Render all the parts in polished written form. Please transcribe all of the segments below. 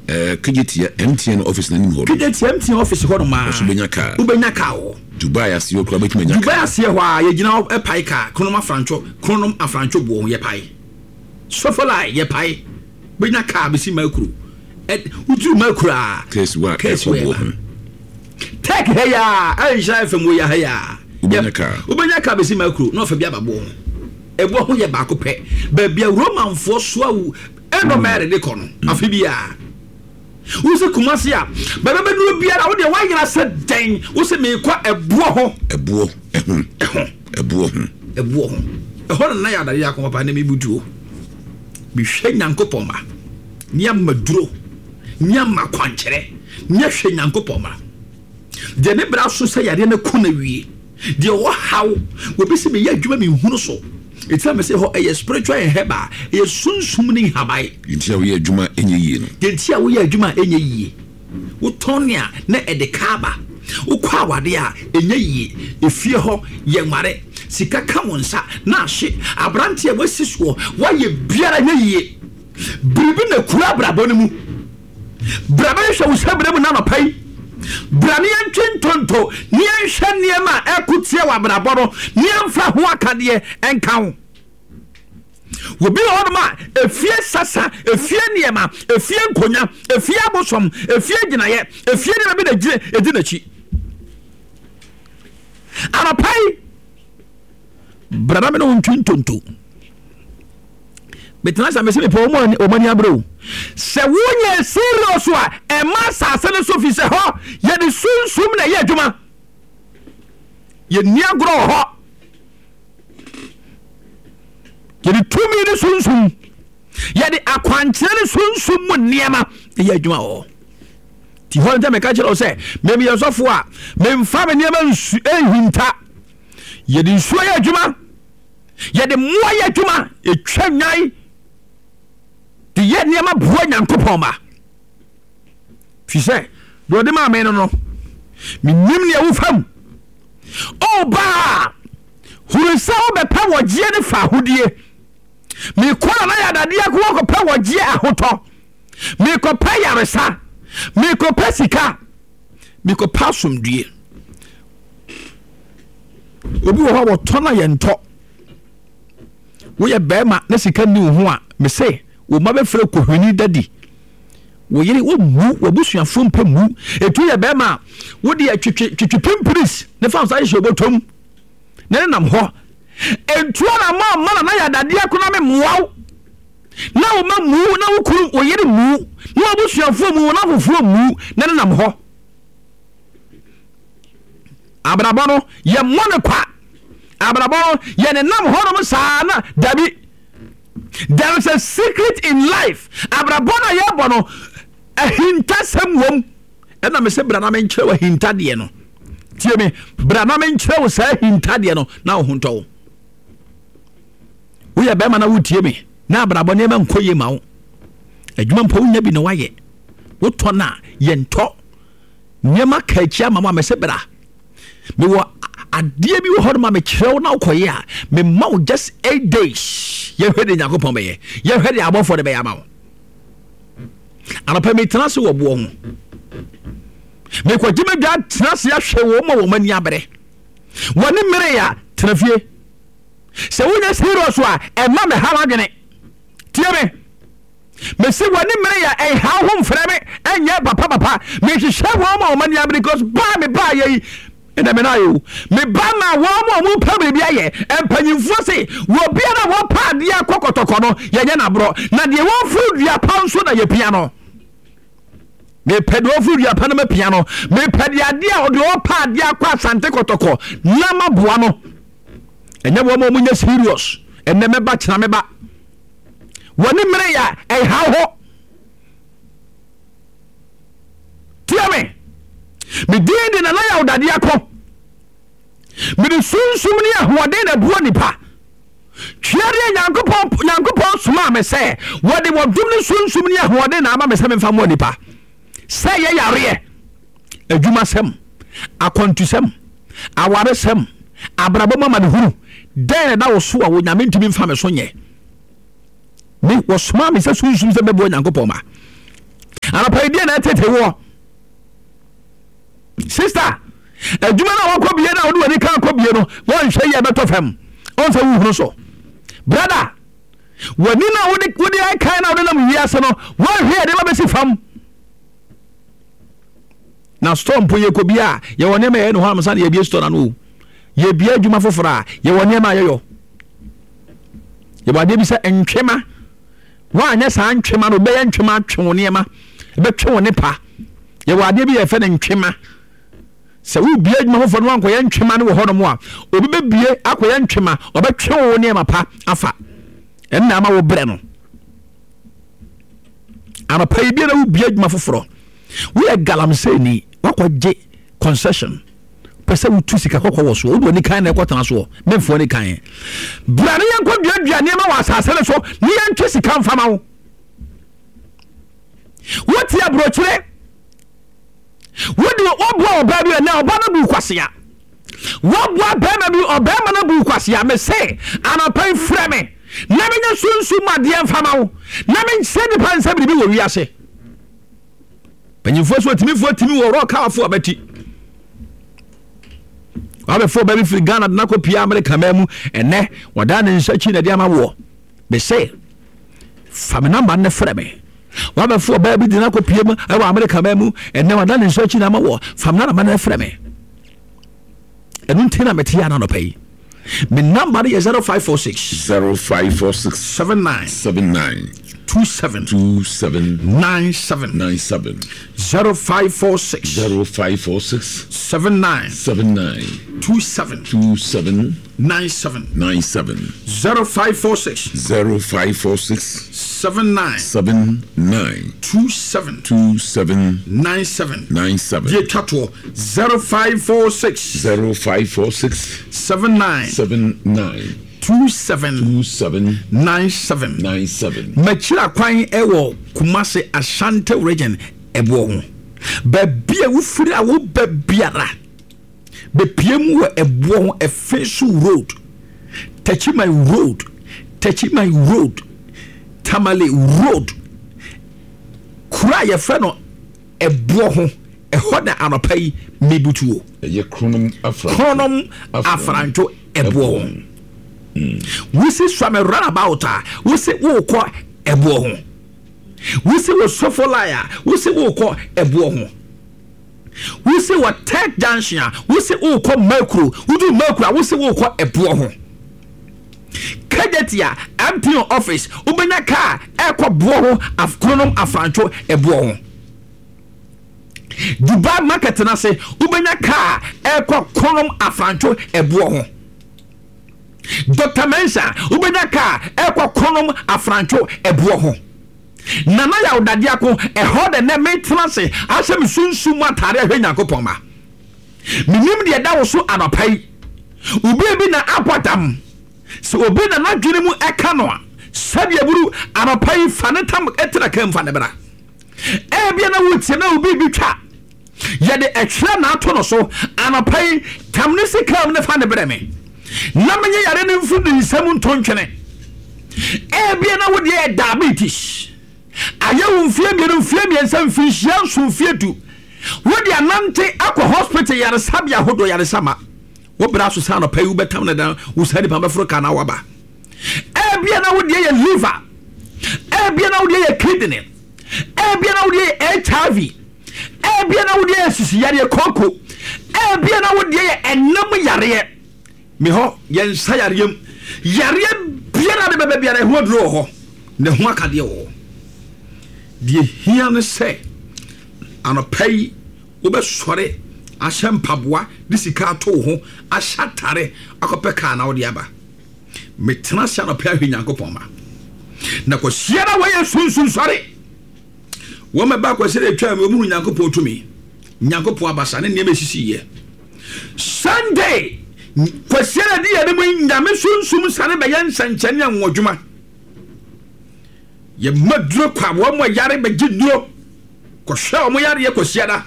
KGT MTN office na nim ho. KGT MTN office ho no ma. Ubenya ka o. Dubai ase o kura betuma nya. Dubai ase ho a ye gina e pai ka kronom afrancho bo ye pai. Sofola ye pai. Benya ka besi makuru. Utu makura. Case wa. Tek heya, Aisha FM ya heya. Ubenya ka besi makuru no fa bia babo. Ebo ho ye ba ko pe. Ba bia Roman fo so awu eno mere de kono. Afi bia. Wose kumase a baba benu biara wo de wayira se den wo se me kwa ebuo ho ebuo na ya dare akoma pa na me butuo bi hwe nyankopon ma nya maduro nya makwankyere nya hwe nyankopon ma de ne bra so se yare na kuna wie de wo haw wo bi se me ya adwuma me hunu so it's me say ho a spiritual heba e sunsum ni habai ntia wo ya adwuma enye yie no ntia wo ya adwuma enye yie wo tonia na edekaba wo kwa wade a enye yie efie ho ye nware sika ka wonsa na ahye abrante e wasisuo wa ye biara enye yie bibi na kura brabo ne mu brabo hwe wo sabre mu na no pai brani antwentonto ni anhwe niema ekutie wa brabo no ni amfa ho akade enka wobi honma efie sasa efie niema efie nkonya efie abosom efie ginaye efie ne be na gire edinachi anapai brada me no ntwintonto betena sa me se me po omani abro se wonye serious a e ma sasa ne so fi se ho ye de sunsum na ye adwuma ye niagro ho ye de tumi ne sunsum ye de akwankyere ne sunsum mu niema ye adwuma ho ti ho nta me ka kire o se me me yosofo a me mfa me niema nsu ehinta ye de nsu ye adwuma ye de mo ye adwuma e twanyan de ye niema buo nyankopon ba fi se do de ma me no me nim ne wo fam o ba hurisa wo be pa wo gie ne fa hodie me kora na ya dade akwo ko pa wo gie ahoto me ko pa yaresa me ko pa sika me ko pa somdue obi wo ho tona ye nto wo ye bema na sika ni ho a me se wo mabe fere ko hwani dadi wo yiri wo mu wo busuafo mpa mu etu ye bema wo de twetwepimpiris ne fa sa ye botom ne nam ho entu na ma ya dade akona me muaw na wo ma mu na wo kuru wo yiri mu na wo busuafo mu na fofo mu ne nam ho abrabano ye mone kwa abrabano ye ne nam ho no sa na dabi. There is a secret in life. Abrabona ye bono a hinta samwom. And I say brana men chewa hinta de no. Tie me brana men chewa sa hinta de no na hunto. We ya be ma na wutie me. Na abrabona ma nkoye ma wo. Adwuma mpo nya bi no waye. Wo to na ye nto. Nyema ka chia mama me se bra. Me wo adie bi wo ho ma me chewa na ukoye a me ma wo just 8 days. Ye hwede nyakopon be ye hwede abofo de be ya ma wo anapa me tena se wo bo ho me ko gime dwa tena se ahwe wo ma wo mani abere woni mere ya tena fie se wonya serious a e ma me hala dwene tie me se woni mere ya e ha ho mfre me enye papa me hwehwe wo ma wo mani abere because ba ye ena me na yo me ba ma wo mo pa be bia ye empanyimfo se wo bia na wo pa de akokotoko no ye nya na bro na de wo fu dua pa nso na ye pia no me pe do fu dua pa na me pia no me pe de ade a o de wo pa de akwa sante kotoko na maboa no enya wo mo nya serious enne me ba kina me ba woni mere ya e ha ho tiame me dinde na ya odade akọ me de sunsum ni ahode na buo nipa twere nyankopon soma me se wode wodum ni sunsum ni ahode na ama me se me fa mo nipa se ye yare adwuma sem akontusem aware sem abrabo mama de huru den na wo so a wo nyame ntimi mfa me so nye me wo soma me se sunsum se be buo nyankopon ma anapa idea na tete wo sister adwuma na wakɔ bie na wode wani kan kɔ bie no wɔnhwɛ yɛ bɛtɔ fam ɔnsa wuhuru so brother wani na wode ai kan na wode nam wiase no wɔnhwɛ yɛ de ma bɛsi fam na storm po yɛ kɔ bia yɛ wɔ nneɛma yɛ no hɔ amsa na yɛ bie store na no yɛ bie adwuma foforɔ a yɛ wɔ nneɛma yɛyɔ yɛ bɔ ade bi sɛ ntwema wɔanyɛ saa ntwema no bɛyɛ ntwema atwe wo nneɛma bɛtwe wo nipa yɛ wɔ ade bi yɛ fɛ ne ntwema sɛ wo bie adwuma foforɔ no wankɔyɛ ntwema no wɔ hɔ no mu a obi bɛbie akɔyɛ ntwema ɔbɛtwe wo nneɛma pa afa ɛnna ama wo brɛ no anɔpa yi bie na wo bie adwuma foforɔ woyɛ galamsɛni wakɔgye concession pɛ sɛ wotu sika kɔkɔ wɔ so wode wani kan na ɛkɔtena soɔ memfoɔ ne kan bra ne yɛnkɔ duadua nneɛma wɔ asase no so ne yɛntwe sika mfama wo wote aborɔkyerɛ wode wɔboa ɔbaa bi ɛnɛ ɔba no bu kwasea wɔboa bɛrima bi ɔbɛrima no bu kwasea me sɛ anɔpa yi frɛ me na menyɛ sunsum adeɛ mfama wo na menhyɛ nipa nsa biribi wɔ wiase panyimfoɔ so atimifoɔ timi wɔ rɔkawafoɔ abɛti wabɛfoɔ baabi firi Ghana de nakɔ pia Amerika ma mu ɛnɛ wɔda ne nsakyi na de ama wɔ bɛsɛ fa me namba ne frɛ me wabɛfoɔ baabi de nakɔ pia mu ɛwɔ Amerika ma mu ɛnɛ wɔda ne nsakyi na ama wɔ fa me namba ne frɛ me ɛno nti na mete ya na nɔpa yi me namba no yɛ 0546 79 27 97 0546 79 27 97 0546 79 27 97 ye chato 0546 79 2797 machira kwan ewo Kumasi Ashanti region ebo ho babia wo firi a wo babiara bepiem wo ebo ho Efesu road Techimai road Tamale road kura ye fe no ebo ho ehoda anopai mebutuo ye kronom afranto ebo ho we see swam runabout we see wo ko ebo ho we see wo sofolaya we see wo ko ebo ho we see what tech junction we see wo ko makro we do makro we see wo ko ebo ho kadetia MTN office ubenya car e ko bo ho afkronom afrancho ebo ho Dubai market na se ubenya car e ko kronom afrancho ebo ho Dr. Mensa ubenya ka ekwa konom afrancho ebuo ho nana ya odadia ko eho de ne metrase asem sunsum atare ahwe Nyankopon ma minim de da wo so anopai ubi bi na apotam so obi na nadwene mu eka no a sabia buru anopai fanetam etra kam fa ne bra bia na wutie na ubi bi twa ye de etwa na ato no so anopai tamne sikam ne fa ne bra me na menye yare ne mfudu nsam ntontwene bia na wo de diabetes ayewu mfie nsam fihia nso fiedu wo de anante akọ hospital yare sabia hodo yare sama wo bra so sa no payu betam na dan wo sadi pa befro kana waba bia na wo de ye liver bia na wo de ye kidney bia na wo de HIV bia na wo de sisi yare konko bia na wo de ye enam yare me ho yen sayarem yare biara de bebe biara ho dro ho ne ho akade wo die hia ne se anopai wo be sore ahempaboa de sika to ho ahyatare akopeka na wo de aba metena sia no pa ahwe Nyankopon ma na ko siara wo ye sunsun sore wo me ba ko sire twa me mu Nyankopon tumi Nyankopon abasa ne ne mesisi ye Sunday kwasiara di ya demu nyame sunsum sane be yansankyane anwodwuma ye maduro kwa wo mo yare be giduro ko hwe mo yare ye kwasiara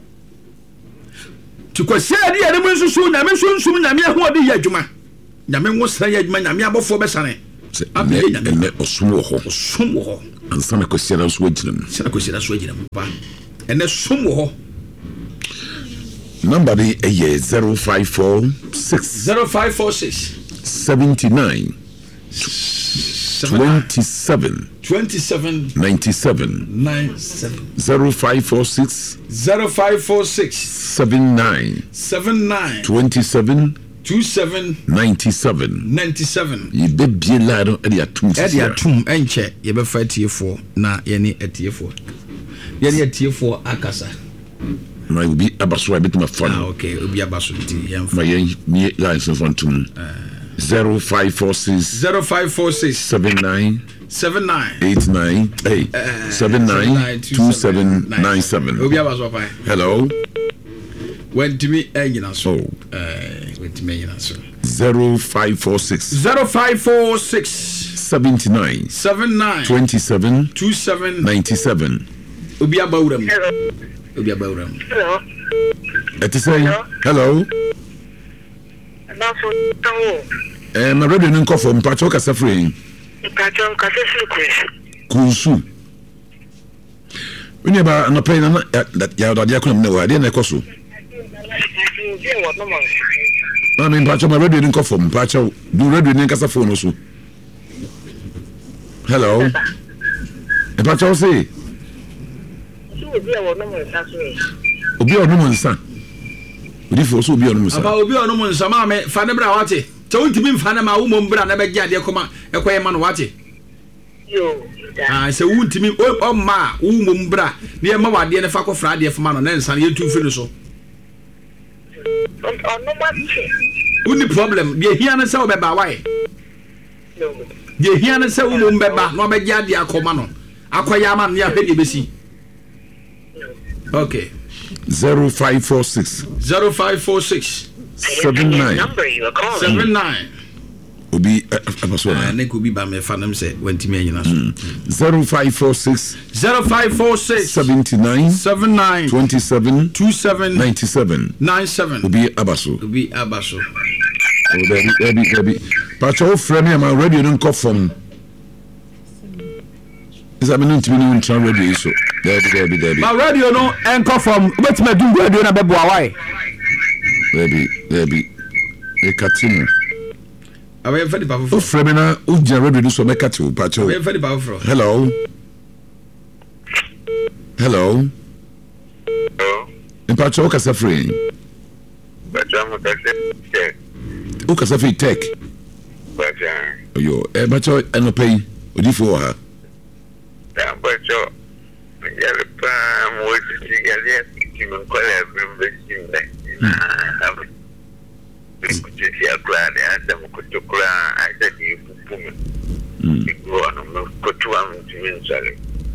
ti kwasiara di ya demu sunsum nyame sunsum nyame ho de ya adwuma nyame wo sane ya adwuma nyame abofo be sane ame osum wo ho ansana kwasiara so agyinam sana kwasiara so agyinam pa ene som wo number be 0546 79 27 97 0546 79 27 97 yibe biela no e de atum enche ye be fa tiefo na ye ne atiefo ye ne atiefo akasa na obi abaso a bitima fa no okay obi abaso ti ye ma ye ni lines from tum 0546 79 89 79 2797 obi abaso pa hello when to me engina so when to me engina so 0546 79 27 97 obi abawuram hello it is saying hello my radio no call for mpacho kasa free mpacho kasa free kunsu when ba no pay na ya da dia kuna na wa dia na koso I mean, Pacho, my radio didn't call from Pacho. Do radio didn't cast a phone also. Hello. Pacho say. Obi ono monsa. Odi fo so obi ono monsa. Aba obi ono monsa ma me fa ne bra wate. Che wontimi mfa na ma wo mom bra na be gya de koma ekoye ma no wate. Yo. Se wontimi o ma wo mom bra ne ma wade ne fa ko fra de fama no na nsa ye tu firi so. Uni problem ye hia na se obeba why ye hia na se wo mbeba no be gya dia akoma no akoya ma no ya hwe de besi okay 0546 79 obi abaso na ko bi ba me fa nam se wantimi anyina so 0546 79 27 97 obi abaso obi pacho frame am radio no call from is am no ntimi no tran radio so there ma radio no enko from betima du radio na bebo awai there be e katimo awe fedi pa fo frame na o jia radio so make katimo pacho awe fedi pa fo hello pacho o kasa free pacho mo kasa o kasa free tech pacho yo pacho eno pay odifo ha pacho yale pa mo tigali ti mo kola bimbe kuchia klani hata mkutukula hata ni pupume iguana mkutua mtiminzale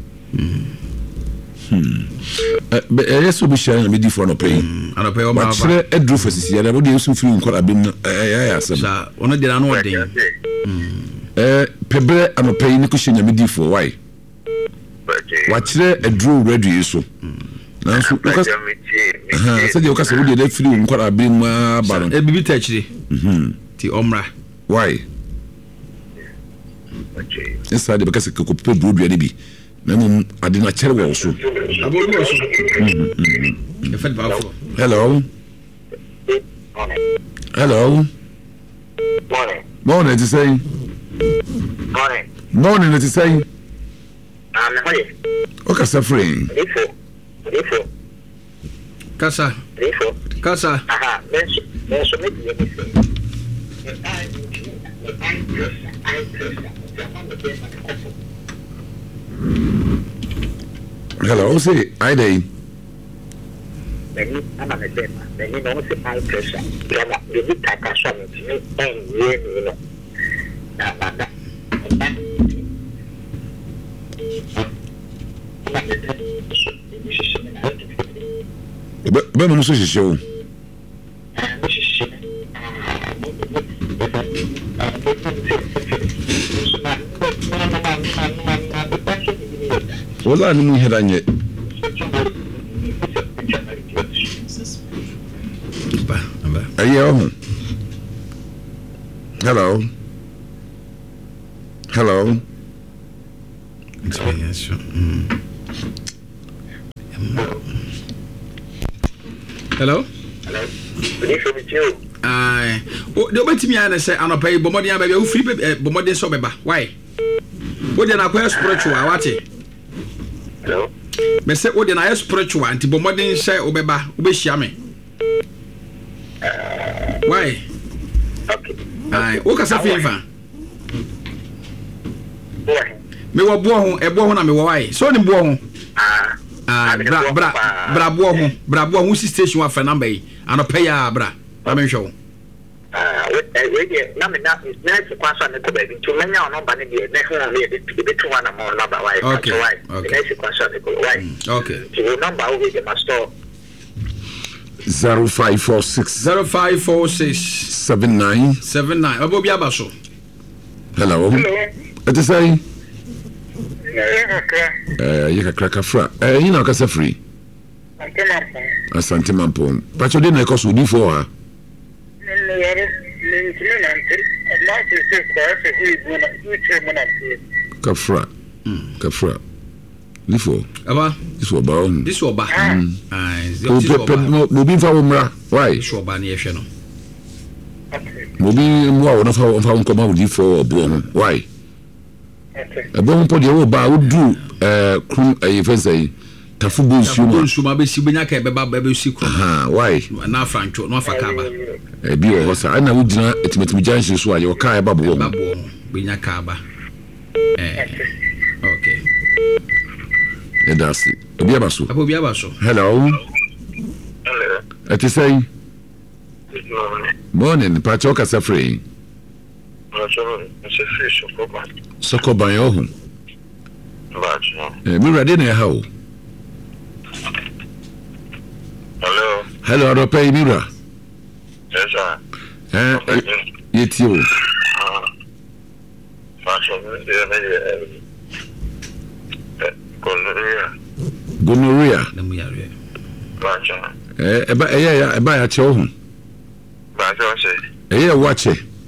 yeso bi share na me di for no pay ana pay o ma ba chere edru for sisi ya body yeso firi nkora bem ya asem sa ono de na no den pebre ano pay ni ko shenya me di for why wa chere edru ready yeso na so because say dey okasa wo dey firi nkora bem ma ba no bibi ta chire ti omra why inside because ko pe do do bi na mum adina chere wo so abolu wo so e fa ba fo hello morning to say morning to say okay suffering kasa aha menso me di hello say I day Many ama medema many no say high pressure yana the taka so me no na bada ba mo so shisho wala ni mu hedanye ba ayo hello Hello. The obetimi ana say anopai bomodi aba be free bomodi so beba. Why? Wo dey na kwa spiritual wate. Hello. Me say wo dey na spiritual anti bomodi say obeba obehia me. Why? Okay. Ai, wo kasa fifa. Me wo bo ho na me wo why? So ni bo ho. Bra bo si station wa fa number yi. Anopai ya bra. Ba me hwe. Na me na nice kwasa ne ko baby to menya ono ba ne de na ho na de betu wana mo number why. Okay. Nice kwasa ne ko why. Okay. The number we dey must store 0546 79 Abobi abaso. Hello. It is say you can crack a fra. You know kasa free. Asante Mampon. Pacho de na koso di for her. Kafra. Lifo. Aba. This was bound. This was ba. Mobi fa umra. Why? This was ba na yehwe no. Mobi mo wa fa nkoma odi for obo. Why? Ebo mpo de wo ba wodu krum ayefensai. Tafubu nsuma be si benya ka beba be si krum. Why? Na francho no afa ba. Bi wo ho sa ana wudina etimetimi janshi so aye wo ka eba bo. Benya ka ba. Okay. That's it. Obi abaso. Hello. Hello. Ati say. Good morning. Morning. Pacho kasa free. Sokoban yo hu. Mi ready na how. Hello. Hello, Adope Mira. Yes, sir. Yetio. Gonorrhea. Eba ya che ohun. Wache.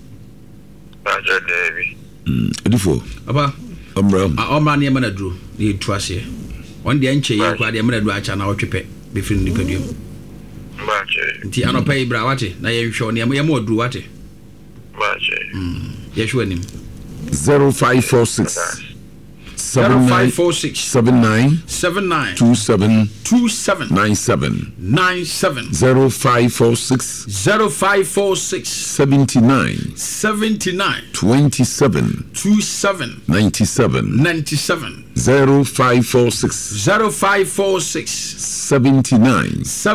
Edifo. Aba. Omra ne mana duro. Ne tu ase. On de enche ye kwa de mana duro acha na otwepe be firi ni padum. Nti anopa ibra wate na ye hwe ne ye mo duro wate. Ye hwe anim. 0546 79 27 97 0546 79 27 97 0546 79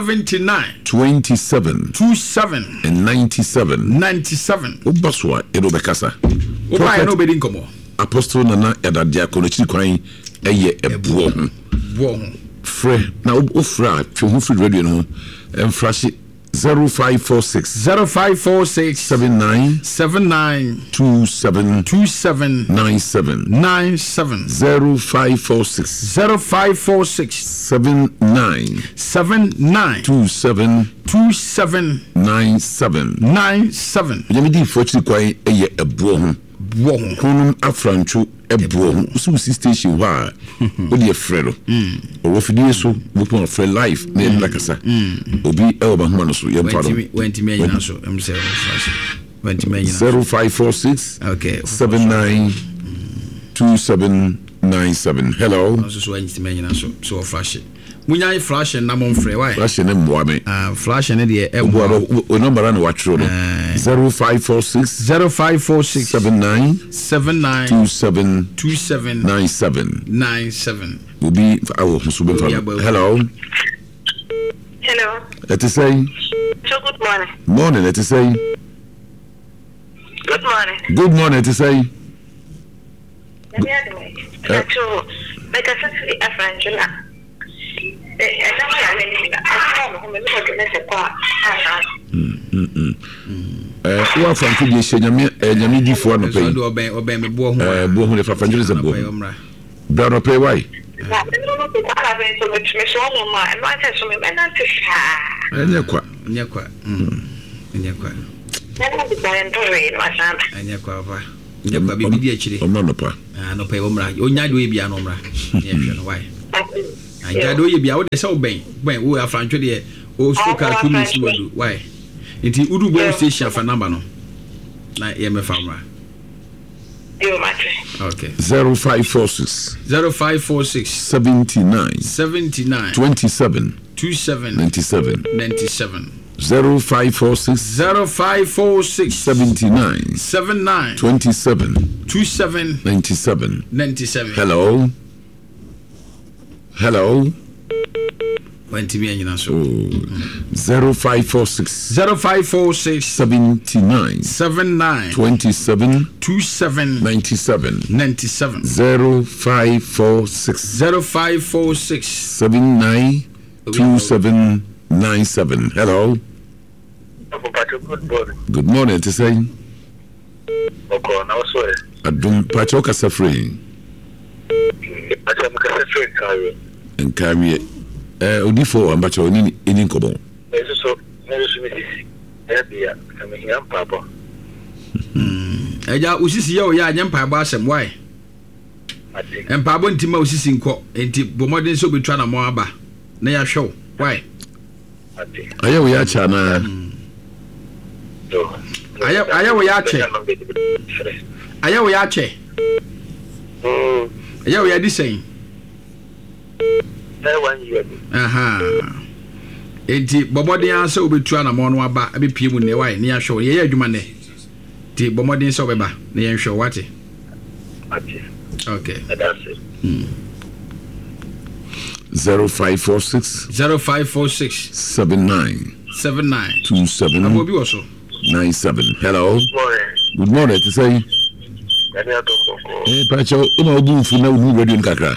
27 97 Obaswa Erobekasa. Oba no be nkomo. Apostle Nana Edadia Konochi kwan eye ebuo ho. Frɛ na ofra twe ho free radio no emfrashi 0546 79 27 97 0546 79 27 97 Yamidi fortune kwan eye ebuo ho. Kunum afranchu ebuo so station wa o de frelo o wo fidie so wo pon frel life na en lakasa obi e oba homa no so ye mpado 0546 okay 79 2797 hello so wenti menyina so flash munyai flash na mon frɛ why flash ne mboa me flash ne de e o number na watchro no 0546 79 27 97 will be our hello let us say so good morning let us say good morning let us say wa franco de nyame difo no pay oben me bo ho bo ho le fa franco ze bo bra no pay why enya kwa ba ya kwa bibi di achire omra no pa no pa omra onya do bia no omra ye hwe no why anya do ye bia wo de se wo ben wo afrantwe de o so ka to mi si wadu why nti udu bo station afa number no na ye me fa omra okay 0546 79 27 97 0546 79 27 97 hello went to be in so 0546 79 27 97 0546 79 2797 hello good morning to say okay now so adum pacho kasa free acha mkasa free enkawie odifo ambacho oni nkobo so mesisi ebia kamehia mpabo eja usisi ye o ya anya mpabo asem why mpabo ntima usisi nko enti bomodin so betwa na mo aba na ya hwew why ayo ya cha na ayo ya che ayo ya che ayo ya di sen aha enti bomodin asa obetua na mo no aba abepie mu ne why ne ya hwew ye adwuma ne ti bomodin so beba ne ya hwew wate okay that's it 0546 79 27 abobi woso 97 hello good morning to say pacho uma obufu na unu radio nkakra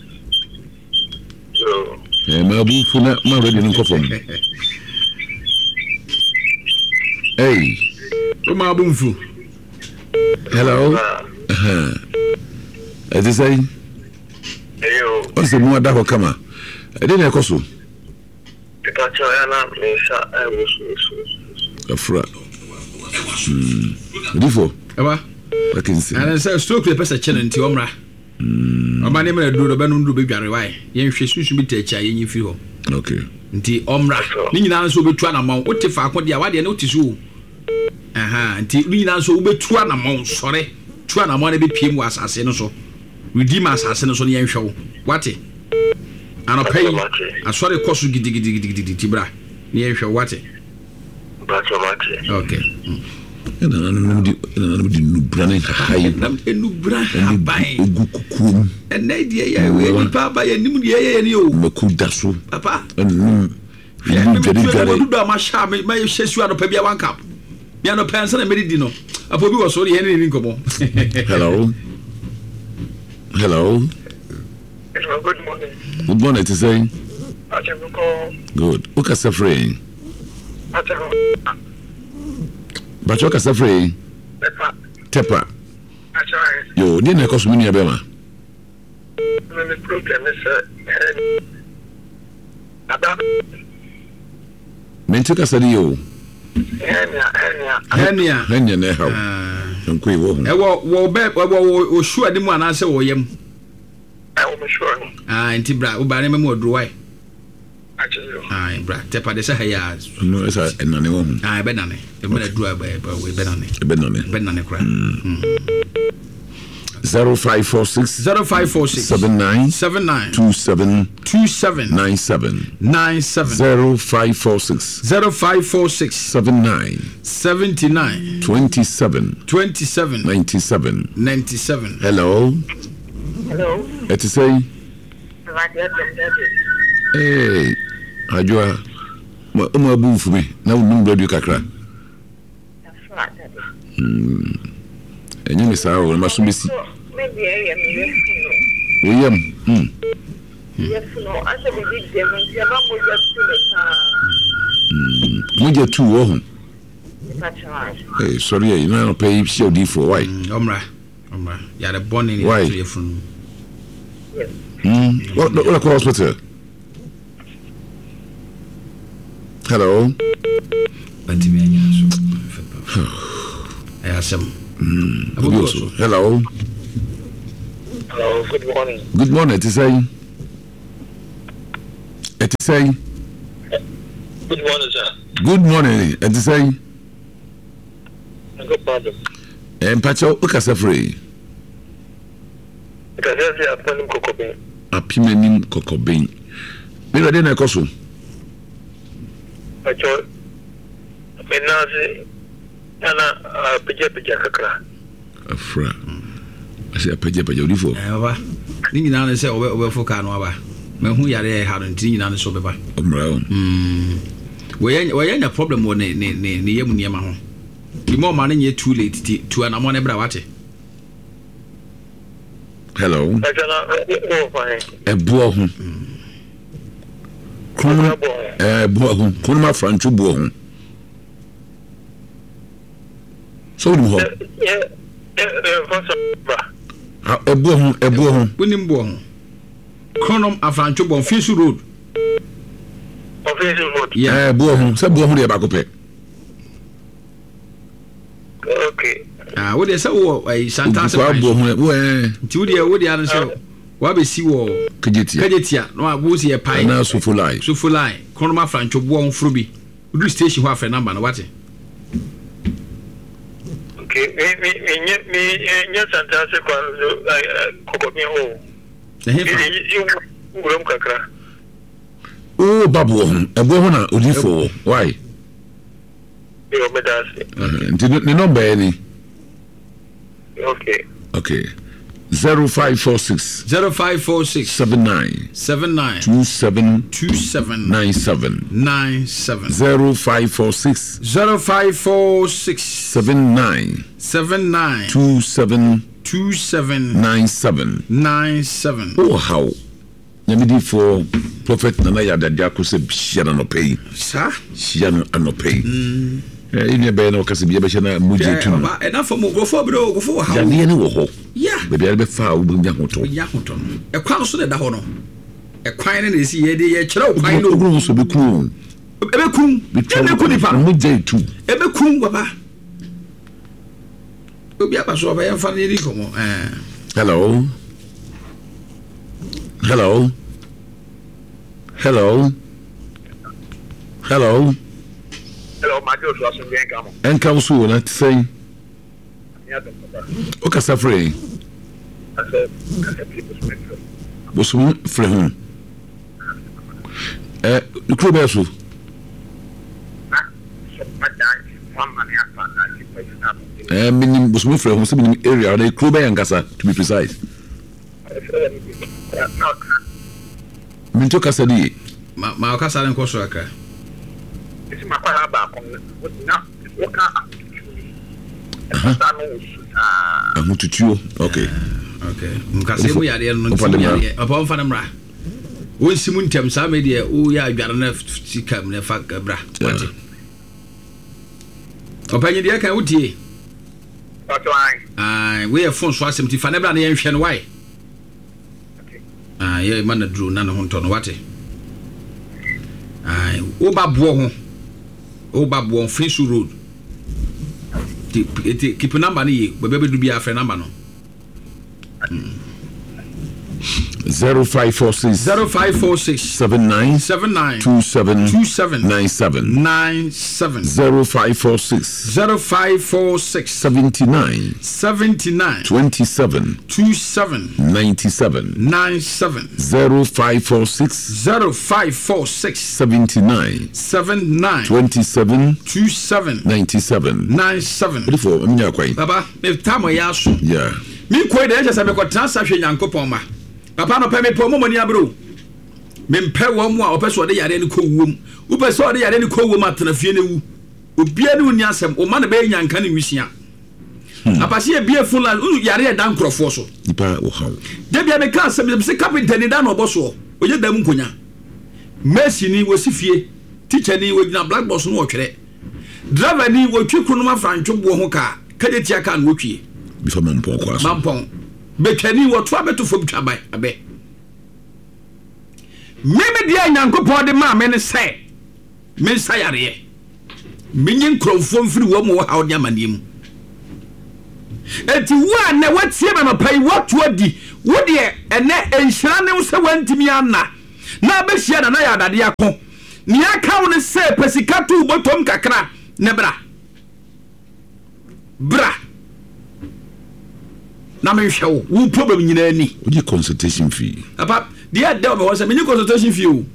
ma obufu na ma radio nkofom hey uma obufu hello to say Eyo. Ose mu ada ho kama. Ede na ekoso. Pacho ya na mesha Afra. Difo. Eba. Akinsi. Ana say stroke the person challenge ti omra. Oba ne mera duro be no ndu be dware why. Ye hwe susu bi ta cha ye nyi fi ho. Okay. Nti omra. Ni nyina nso obetua na mawo. Wote fa akode a wade na wote so. Aha, nti ni nyina nso obetua na mawo sore. Tua na mawo na be piem wa asase no so. Redeem asase no so ne yenhwew wate anopai asore koso gidigidi tibra ne yenhwew wate Pacho mate okay Na di nubra na hayi nam enubra habai ogukukum ene die ya we ni papa ya nim die ya ni o makuda so papa enu gari do ma sha me hyesu anopa bia one cup bia no pensa na medidi no apo bi wo so ye ni nkomo hello good morning good morning to say acha mko good ukasa free acha bacho kasa free tepa acha yo ni na ekoso mi ni abema the problem is Ada Mentu kasadi yo. Henya ne haw. Nko e wo hu. E wo be wo sure de mu anase wo yam. wo sure no. Nti bra wo ba ne me odro wai. Actually. Bra tepa de se ha ya. No esa enane wo hu. Be nane. E me dro ba we be nane. Be nane kra. 0546 79 27 97 0546 79 27 97. Hello. It is say. Hey, Ajua. Ma bu fu me. Na wo radio kakra. Enye me sa o ma so mesi. Maybe I am yes, no, I said we did them and your mom was Moja tu wo. Hey, sorry, you know pay show D for why? Omra. You are born in the from. Yes. What hospital? Hello. I have some. Hello. Hello, good morning. Good morning, to say. Good morning, sir. Good morning, to say. No problem. And Pacho, look at free. Because every appointment Kokobin. A pimenim Kokobin. Maybe I didn't cost you. Pacho, Menazi, Anna, Pijaka. A fra. I say a Pijapa. Ever. Didn't you say over for Canova? Me who yare hadn't seen an so beba. We ain't a problem when ne yemu near my home. The more money you too late to an amone brawate. Hello. A boy. Kunma Franchu boy. So do you a boy. Winning boy. Chronom Afrancho Bon Fisu Road. Yeah, boy, some boy about to pay. Okay. What they say, a Santa Julia, what the other say? What we see, Kajetia, no, I was here pie now, so full lie. Chronom Afrancho Bon Fruby. Would you station half a number? What? Okay, me, yes, fantastic. Oh, Babu, a woman, Udifo. Why? Didn't number any. Okay. 0546 79 27 97 0546 79 27 Oh, how? Yamidi for Prophet Nanaya that Jaco said, Shiana no pay. Sir? Shiana no pay. In your bed, no Casabia, Muji. Enough for Mugofo, go for how? Yeah, baby, I'll be far with Yakuton. A council at the honor. A quine is here, the child. I know rooms will be cool. Ebekun, Muji too. Ebekun, Papa. Hello. Hello, my dear, and council, let's say. Okay, Safari. Was for whom? The crew vessel. Meaning was moved from some area, they crew by Angasa, to be precise. Minto Casadi. My Casa and Kosaka. It's my father. Okay. Because we are there upon Fanamra. We Simun Temsa media, we are enough to come the fuck bra. Opinion, dear, can we? We have phone swats him to Fanabra and why? Yeah, man, drew none of Honton. What? Oba Fisu Road. Keep a number, but baby to be a friend number. 0546 79 27 97 0546 79 27 97 0546 79 27 97 before Baba, if Tamo Yasu, yeah. Me quite as I make a transaction, Yanko Poma. Papa no pay me pomo money abro. Me pay one more or person they are any cool womb. Who person they are any cool woman at the funeral. Ubia no nyasem o man be nyanka ni wisia. Apasi e bia full and yare dan crofo so. Nipa wo hawo. De bia me kan sem se carpenter ni dan no boso. Oye dam nkonya. Messi ni wo sifie. Teacher ni wo gina black box no otwere. Driver ni wo twi kunu ma francho bo ho ka. Kade tia kan wo twie. Before mampon kwa so. Mampon. Betwani wo to abeto fo bitwaban abe. Meme dia nyankopon de ma me ne se. Me sayare. Menyin kromfo mfiri wo mo ha odi amanem. enti wo na watie ma pai watu adi wo de ene enhyira ne se wantimi anna na abehia na ya adade akọ ni aka wo ne se pesika tu botom kakra ne bra na me hwe wo problem nyina ni o di consultation fee apa dia de o be me consultation fee o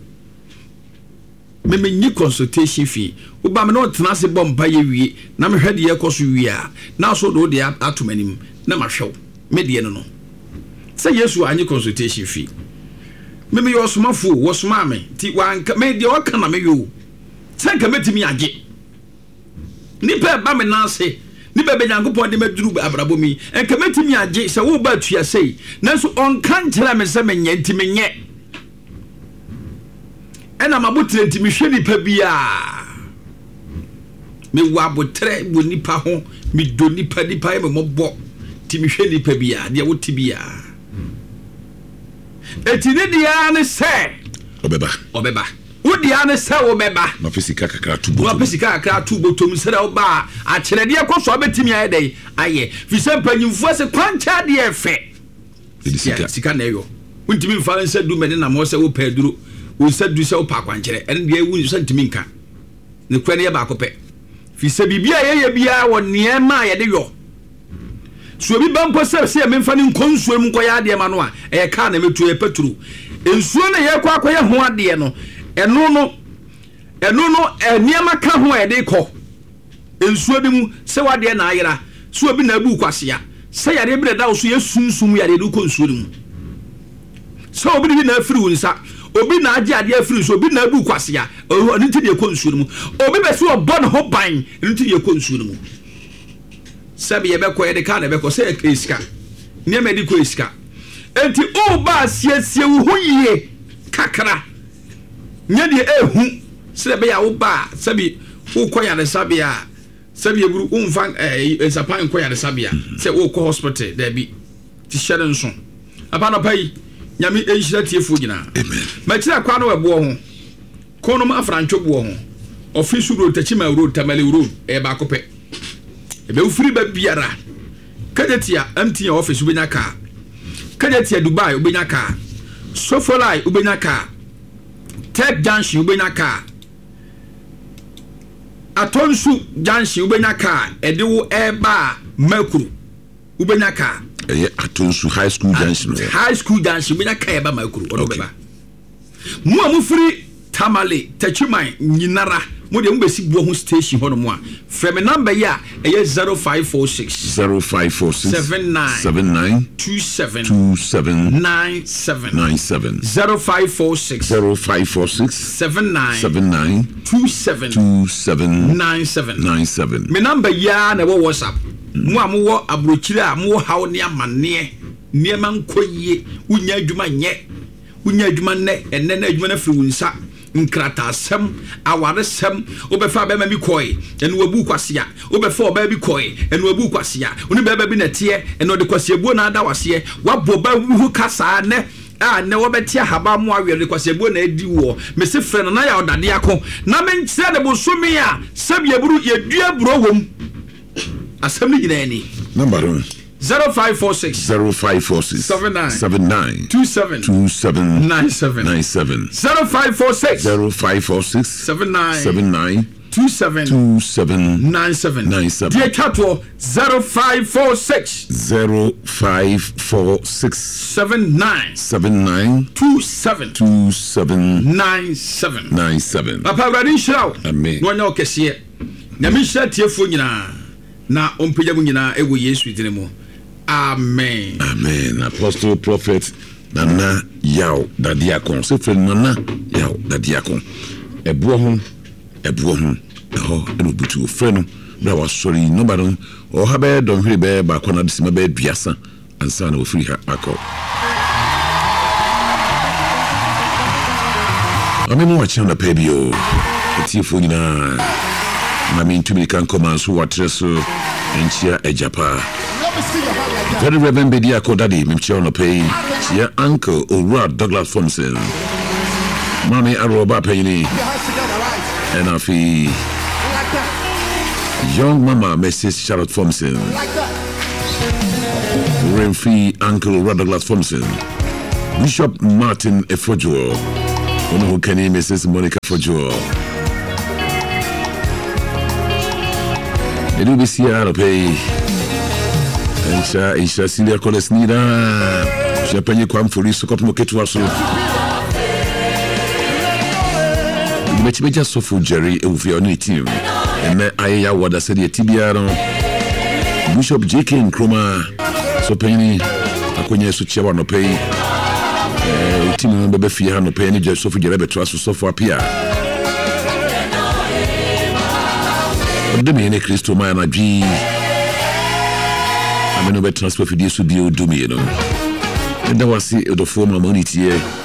me consultation fee wo ba me no tena se bomba ye wie na me hwe de ye koso wie a na so do de atomanim na ma hwe me de no say Yesu anyi consultation fee me yo somafo wo soma me ti wan me de o kana me yo say ka metimi age ni pe ba me na se ni be Nyankopon de maduru abrabo mi enka metimi age se wo ba tua sei nanso on kan kira me se menye ntimi nye ena mabotre ntimi hwe nipa bia me wa botre bo nipa ho me do nipa me mobo timi hwe nipa bia de wo tibia etini dia ne se obeba wodia ne se wo beba na fisika kakra tu botom sere wo ba a kire de koso obetimi ayedai aye fise panyimfo se kwancha de efe sika na yo wontimi mfa nsa du mene na mo se wo pa duro wo nsa du se wo pa kwankire ene de wo nsa ntimi nka ne kwene ye ba kope fise bibia ye bia wo niema ye de yo so bi bampo se me mfa ne nkonsuo mu koya ade ma no a e ka na metu e peturu ensuo na ye kwa koya ho ade no eno no eniema ka ho e de kɔ ensuo bi mu se wade na ayira so obi na abu kwasea se yare bi da so yesunsum yare de kɔ nsuo mu so obi bi na afiri wonsa obi na age ade afiri so obi na abu kwasea oni nti de kɔ nsuo mu obi be so obɔ ne ho ban nti de kɔ nsuo mu sabi ye be kɔ ye de ka na be kɔ se eska ne me de kɔ eska enti o ba siesie wo ho yie kakra nya de ehu se be ya wo ba sabi wo kɔ ya de sabia sabi eburu umfa ensapan kɔ ya de sabia se wo kɔ hospital da bi ti hyere nso apa na pai nyame enhyira tiefo nyina amen ma kira kwa no webo ho konom afrantwo bo ho office road tachima road tamale road e ba kopɛ e be ufiri ba biara kajetia MTN office ubenya ka kajetia Dubai ubenya ka Sofolai ubenya ka Tech Junction ubenya ka Atonsu Junction ubenya ka edewo eba Makuru ubenya ka Atonsu High School Junction ubenya ka eba Makuru odobeba mu amufiri Tamale Tachiman nyinara mo de mbesi buo ho station ho no mo a frame number ya 0546 79 27 97 0546 79 27 me number ya na wo WhatsApp mo amwo abrochire a mo hawo ne amane niema nkoyie unya adwuma nye unya adwuma ne enne na adwuma na firi wunsa nkrata sem aware sem obefa ba mami koi enu wabu kwasea obefa oba bi koi enu wabu kwasea oni beba bi natie enu de kwasea buo na ada wase wabo ba hu kasa ne a ne wobetia haba mu awe de kwasea buo na edi wo mese frɛ na ya odade akɔ na me nkyere de bosome a sabia buru yedua buro wom asem ni nyina ni number 0546 79 27 97 0546 79 27 Dear Chato 0546 79 27 Papa Radin Shao amen no nya okese na mi hya tiefo nyina na ompagya mu nyina ewo Yesu dinemu amen Apostle Prophet Nana Yaw Dadiakon se fe Nana Yaw Dadiakon ebuo ho eho eno butu fe no bra wa sorry no ba no o ha be don hwere be ba kona de sima be duasa ansa na ofiri ha akọ amenu wa chana pebio etiefo nyina na me ntumi kan komanso watreso enchia ejapa Very Reverend Bedia Kodadi, Mimchiano Pay, your uncle Ora Douglas Thompson, Mommy Aroba Payne, and Afi, young Mama Mrs. Charlotte Thompson, Renfree Uncle Radaglas Thompson, Bishop Martin Efojo, one who can name Mrs. Monica Fojo. It will be Sierra Pay. And Isha Celia Colesnida, Japan Quam for this Cotmoketuaso. Mecha so for Jerry Ufioni team. And I what I said the Tibiano Bishop J.K. Nkrumah so penny Akonya Suchiwa no pay team member Befia no pay just so for Jerebe Trust so for Pia. Demi ne Christo Mana G. I mean, no transfer for this would be do me, you know. And that was the former money here.